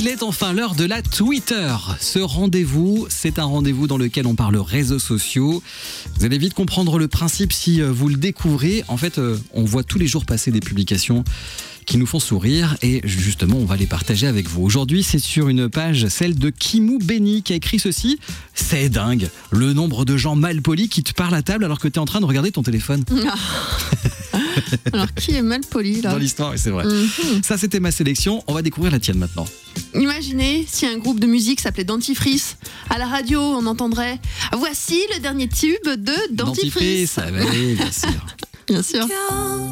Il est enfin l'heure de la Twitter. Ce rendez-vous, c'est un rendez-vous dans lequel on parle réseaux sociaux. Vous allez vite comprendre le principe si vous le découvrez. En fait, on voit tous les jours passer des publications qui nous font sourire et justement on va les partager avec vous. Aujourd'hui c'est sur une page, celle de Kimou Benny qui a écrit ceci. C'est dingue, le nombre de gens mal polis qui te parlent à table alors que tu es en train de regarder ton téléphone. Alors qui est mal poli là ? Dans l'histoire, oui, c'est vrai. Ça c'était ma sélection, on va découvrir la tienne maintenant. Imaginez si un groupe de musique s'appelait Dentifrice. À la radio on entendrait « Voici le dernier tube de Dentifrice ». Ça va aller, bien sûr. Bien sûr.